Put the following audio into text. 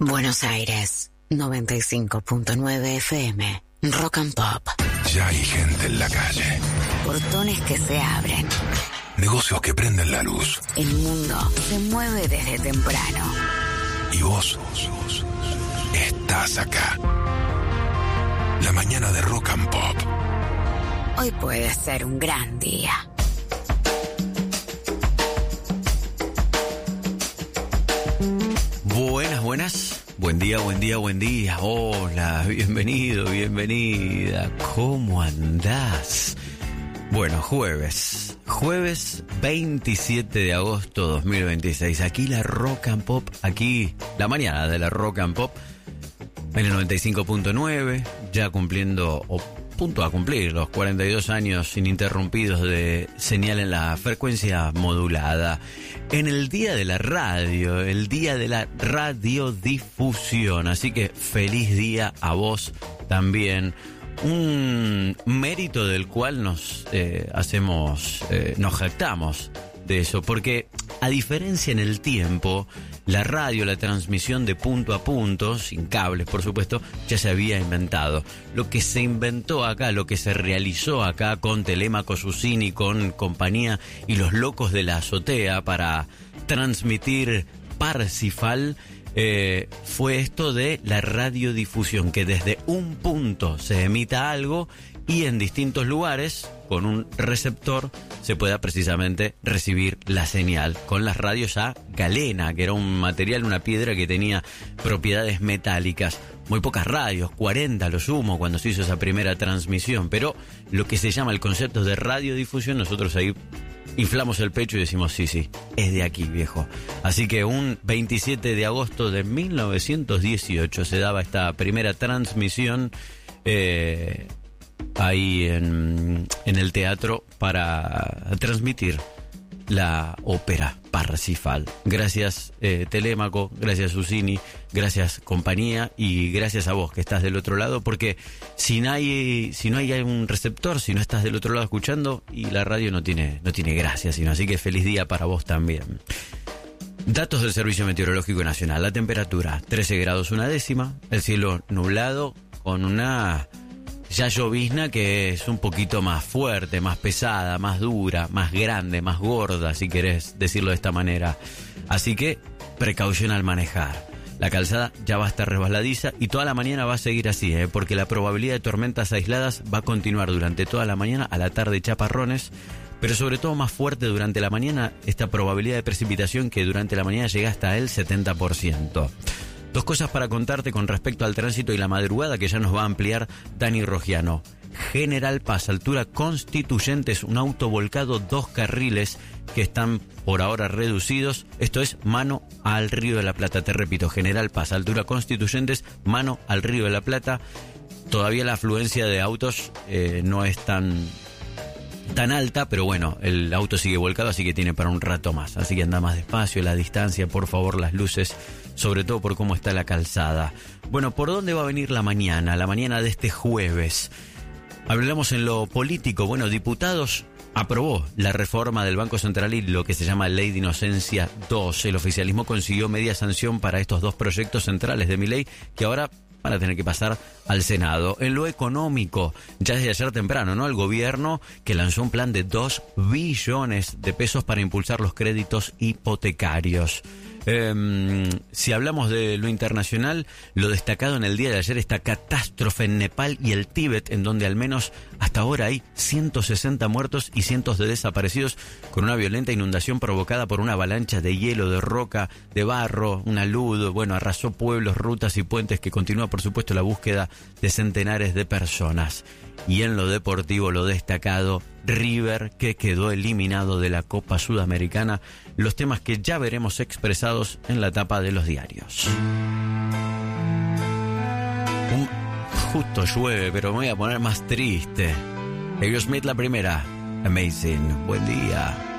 Buenos Aires, 95.9 FM, Rock and Pop. Ya hay gente en la calle. Portones que se abren. Negocios que prenden la luz. El mundo se mueve desde temprano. Y vos estás acá. La mañana de Rock and Pop. Hoy puede ser un gran día. Buenas. Buen día. Hola, bienvenido, bienvenida. ¿Cómo andás? Bueno, jueves 27 de agosto 2026. Aquí la Rock and Pop, aquí la mañana de la Rock and Pop en el 95.9, ya cumpliendo o punto a cumplir los 42 años ininterrumpidos de señal en la frecuencia modulada. En el día de la radio, el día de la radiodifusión. Así que feliz día a vos también. Un mérito del cual nos jactamos de eso, porque a diferencia en el tiempo, la radio, la transmisión de punto a punto, sin cables por supuesto, ya se había inventado. Lo que se inventó acá, lo que se realizó acá con Telemaco Susini, con compañía y los locos de la azotea para transmitir Parsifal, fue esto de la radiodifusión, que desde un punto se emita algo y en distintos lugares, con un receptor, se pueda precisamente recibir la señal. Con las radios a galena, que era un material, una piedra que tenía propiedades metálicas. Muy pocas radios, 40 lo sumo, cuando se hizo esa primera transmisión. Pero lo que se llama el concepto de radiodifusión, nosotros ahí inflamos el pecho y decimos, sí, es de aquí, viejo. Así que un 27 de agosto de 1918 se daba esta primera transmisión ahí en el teatro para transmitir la ópera Parsifal. Gracias Telemaco, gracias Susini, gracias compañía y gracias a vos que estás del otro lado, porque si no hay un receptor, si no estás del otro lado escuchando, y la radio no tiene gracia, sino. Así que feliz día para vos también. Datos del Servicio Meteorológico Nacional. La temperatura 13 grados 1/10, el cielo nublado con una ya llovizna que es un poquito más fuerte, más pesada, más dura, más grande, más gorda, si querés decirlo de esta manera. Así que precaución al manejar. La calzada ya va a estar resbaladiza y toda la mañana va a seguir así, porque la probabilidad de tormentas aisladas va a continuar durante toda la mañana, a la tarde chaparrones, pero sobre todo más fuerte durante la mañana esta probabilidad de precipitación, que durante la mañana llega hasta el 70%. Dos cosas para contarte con respecto al tránsito y la madrugada que ya nos va a ampliar Dani Rogiano. General Paz, altura Constituyentes, un auto volcado, 2 carriles que están por ahora reducidos. Esto es mano al Río de la Plata. Te repito, General Paz, altura Constituyentes, mano al Río de la Plata. Todavía la afluencia de autos no es tan alta, pero bueno, el auto sigue volcado, así que tiene para un rato más. Así que anda más despacio, la distancia, por favor, las luces, sobre todo por cómo está la calzada. Bueno, ¿por dónde va a venir la mañana? La mañana de este jueves. Hablamos en lo político. Bueno, diputados aprobó la reforma del Banco Central y lo que se llama Ley de Inocencia 2. El oficialismo consiguió media sanción para estos dos proyectos centrales de mi ley, que ahora van a tener que pasar al Senado. En lo económico, ya desde ayer temprano, ¿no? El gobierno que lanzó un plan de 2 billones de pesos para impulsar los créditos hipotecarios. Si hablamos de lo internacional, lo destacado en el día de ayer, esta catástrofe en Nepal y el Tíbet, en donde al menos hasta ahora hay 160 muertos y cientos de desaparecidos, con una violenta inundación provocada por una avalancha de hielo, de roca, de barro, un alud. Bueno, arrasó pueblos, rutas y puentes, que continúa por supuesto la búsqueda de centenares de personas. Y en lo deportivo, lo destacado, River, que quedó eliminado de la Copa Sudamericana. Los temas que ya veremos expresados en la tapa de los diarios. Justo llueve, pero me voy a poner más triste. Aerosmith la primera. Amazing. Buen día.